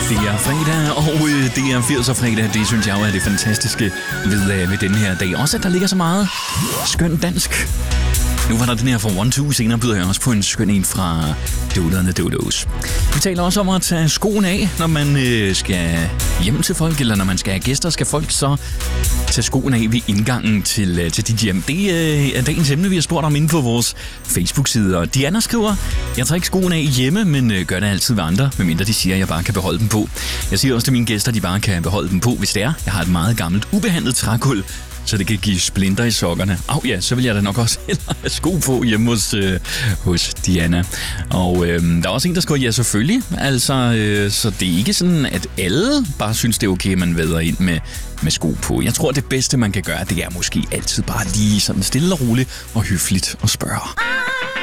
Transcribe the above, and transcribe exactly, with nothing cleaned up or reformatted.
Det er fredag, og øh, det er firserne fredag. Det synes jeg jo er det fantastiske ved, øh, ved den her dag. Også at der ligger så meget skøn dansk. Nu var der den her fra One Two, senere byder jeg også på en skøn en fra Doodlerne Dodos. Vi taler også om at tage skoen af, når man øh, skal hjem til folk, eller når man skal have gæster, skal folk så tage skoen af ved indgangen til, øh, til dit hjem. Det øh, er dagens emne, vi har spurgt om inde på vores Facebook-side. Og Diana skriver, jeg tager ikke skoen af hjemme, men øh, gør det altid ved andre, medmindre de siger, at jeg bare kan beholde dem på. Jeg siger også til mine gæster, at de bare kan beholde dem på, hvis det er. Jeg har et meget gammelt, ubehandlet trægulv, så det kan give splinter i sokkerne. Au ja, så vil jeg da nok også hellere have sko på hjemme hos, øh, hos Diana. Og øh, der er også en, der skriver, ja selvfølgelig. Altså, øh, så det er ikke sådan, at alle bare synes, det er okay, at man væder ind med, med sko på. Jeg tror, det bedste, man kan gøre, det er måske altid bare lige sådan stille og roligt og høfligt at spørge.